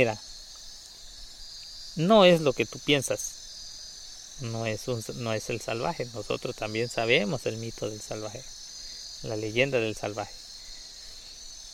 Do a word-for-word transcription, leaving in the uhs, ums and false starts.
Mira, no es lo que tú piensas. No es, un, no es el salvaje. Nosotros también sabemos el mito del salvaje, la leyenda del salvaje.